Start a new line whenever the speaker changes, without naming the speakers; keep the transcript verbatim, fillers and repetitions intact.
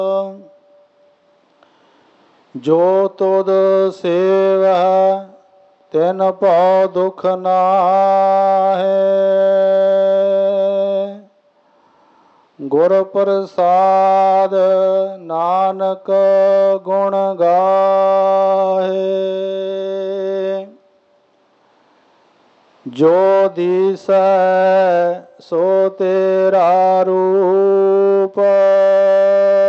ਜੋ ਤੁਧ ਸੇਵਹਿ ਤਿਨ ਭਉ ਦੁਖ ਨਾਹਿ। ਗੁਰ ਪ੍ਰਸਾਦ ਨਾਨਕ ਗੁਣ ਗਾਹੇ। ਜੋ ਦੀਸੈ ਸੋ ਤੇਰਾ ਰੂਪ